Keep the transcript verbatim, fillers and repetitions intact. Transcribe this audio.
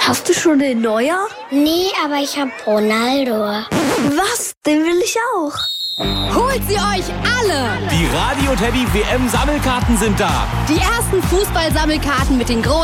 Hast du schon den Neuer? Nee, aber ich hab Ronaldo. Was? Den will ich auch. Holt sie euch alle! Die Radio Teddy W M Sammelkarten sind da. Die ersten Fußball-Sammelkarten mit den großen